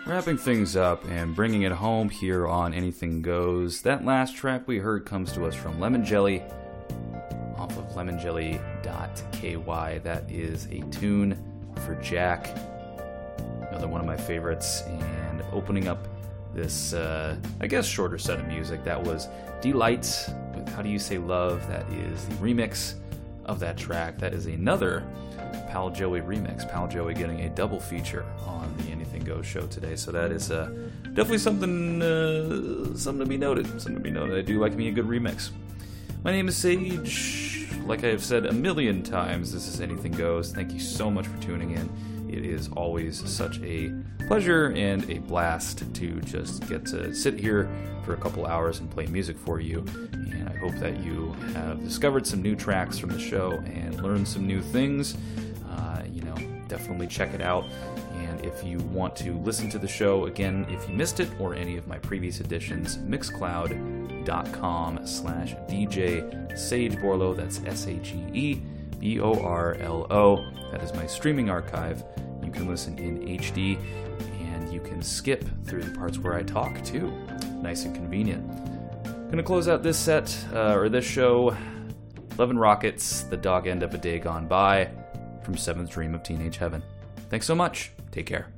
Wrapping things up and bringing it home here on Anything Goes. That last track we heard comes to us from Lemon Jelly off of lemonjelly.ky. That is a tune for Jack, another one of my favorites. And opening up this, I guess, shorter set of music, that was Delights with How Do You Say Love. That is the remix of that track. That is another Pal Joey remix. Pal Joey getting a double feature on the Anything Goes show today, so that is definitely something to be noted. Something to be noted. I do like me a good remix. My name is Sage. Like I have said a million times, this is Anything Goes. Thank you so much for tuning in. It is always such a pleasure and a blast to just get to sit here for a couple hours and play music for you. And I hope that you have discovered some new tracks from the show and learned some new things. Definitely check it out. And if you want to listen to the show again, if you missed it or any of my previous editions, mixcloud.com/DJ Sage Borlo. That's SAGEBORLO. That is my streaming archive. You can listen in HD, and you can skip through the parts where I talk too. Nice and convenient. Gonna close out this set, or this show, Love and Rockets, The Dog End of a Day Gone By, from Seventh Dream of Teenage Heaven. Thanks so much. Take care.